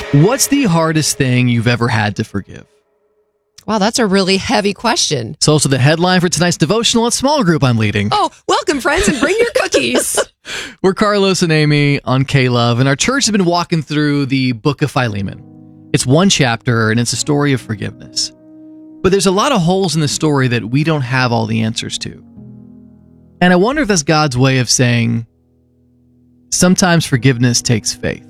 What's the hardest thing you've ever had to forgive? Wow, that's a really heavy question. It's also the headline for tonight's devotional at small group I'm leading. Oh, welcome, friends, and bring your cookies. We're Carlos and Amy on K-Love, and our church has been walking through the book of Philemon. It's one chapter, and it's a story of forgiveness. But there's a lot of holes in the story that we don't have all the answers to. And I wonder if that's God's way of saying, sometimes forgiveness takes faith,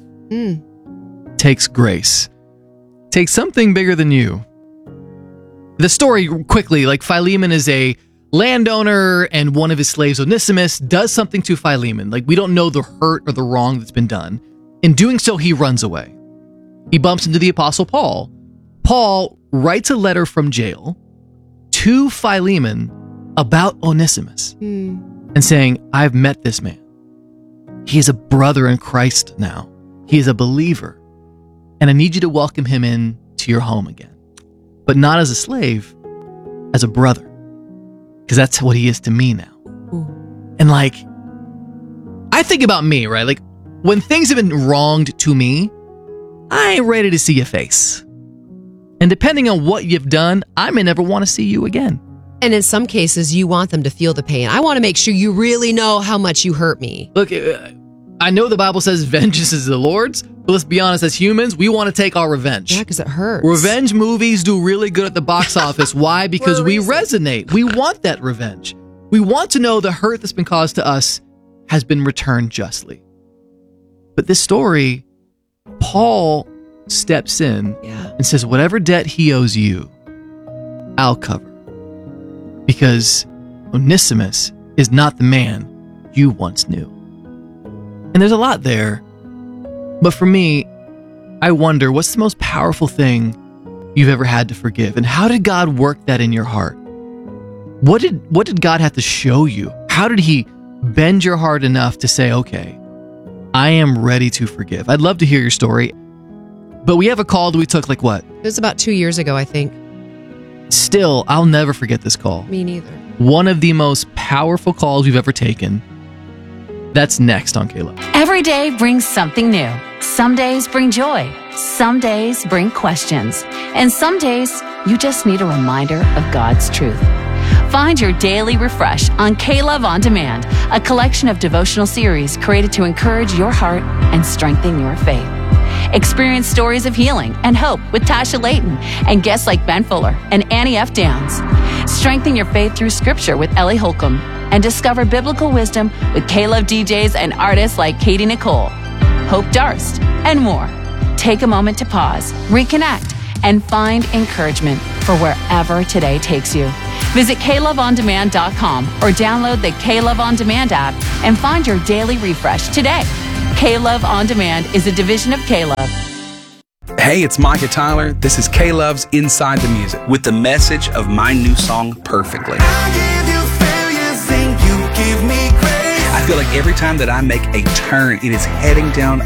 takes grace, takes something bigger than you. The story, quickly, like Philemon is a landowner and one of his slaves, Onesimus, does something to Philemon. Like, we don't know the hurt or the wrong that's been done. In doing so, he runs away. He bumps into the Apostle Paul. Paul writes a letter from jail to Philemon about Onesimus and saying, I've met this man. He is a brother in Christ now. He is a believer. And I need you to welcome him in to your home again. But not as a slave, as a brother. Because that's what he is to me now. And like, I think about me, right? Like, when things have been wronged to me, I ain't ready to see your face. And depending on what you've done, I may never want to see you again. And in some cases, you want them to feel the pain. I want to make sure you really know how much you hurt me. Look, I know the Bible says vengeance is the Lord's, but let's be honest, as humans, we want to take our revenge. Yeah, because it hurts. Revenge movies do really good at the box office. Why? Because we resonate. We want that revenge. We want to know the hurt that's been caused to us has been returned justly. But this story, Paul steps in and says, whatever debt he owes you, I'll cover. Because Onesimus is not the man you once knew. And there's a lot there. But for me, I wonder, what's the most powerful thing you've ever had to forgive? And how did God work that in your heart? What did God have to show you? How did he bend your heart enough to say, okay, I am ready to forgive? I'd love to hear your story. But we have a call that we took like what? It was about 2 years ago, I think. Still, I'll never forget this call. Me neither. One of the most powerful calls we've ever taken. That's next on K-Love. Every day brings something new. Some days bring joy. Some days bring questions. And some days, you just need a reminder of God's truth. Find your daily refresh on K-Love On Demand, a collection of devotional series created to encourage your heart and strengthen your faith. Experience stories of healing and hope with Tasha Layton and guests like Ben Fuller and Annie F. Downs. Strengthen your faith through Scripture with Ellie Holcomb and discover biblical wisdom with K-Love DJs and artists like Katie Nicole, Hope Darst, and more. Take a moment to pause, reconnect, and find encouragement for wherever today takes you. Visit KLoveOnDemand.com or download the K-Love On Demand app and find your daily refresh today. K-Love On Demand is a division of K-Love. Hey, it's Micah Tyler. This is K-Love's Inside the Music with the message of my new song, Perfectly. I feel like every time that I make a turn, it is heading down